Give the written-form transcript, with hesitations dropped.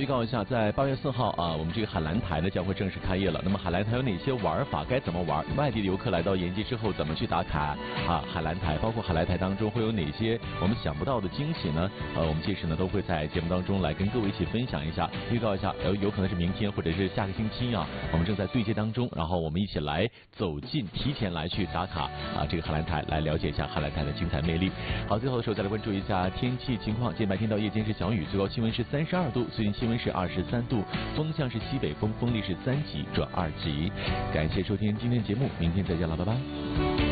预告一下，在8月4号啊，我们这个海蓝台呢将会正式开业了。那么海蓝台有哪些玩法？该怎么玩？外地的游客来到延吉之后怎么去打卡啊？海蓝台，包括海蓝台当中会有哪些我们想不到的惊喜呢？我们届时呢都会在节目当中来跟各位一起分享一下，预告一下，有可能是明天或者是下个星期啊，我们正在对接当中，然后我们一起来走进，提前来去打卡啊这个海蓝台，来了解一下海蓝台的精彩魅力。好，最后的时候再来关注一下天气情况，今天白天到夜间是小雨，最高气温是32度，最低气温是23度，风向是西北风，风力是3级转2级。感谢收听今天的节目，明天再见了，拜拜。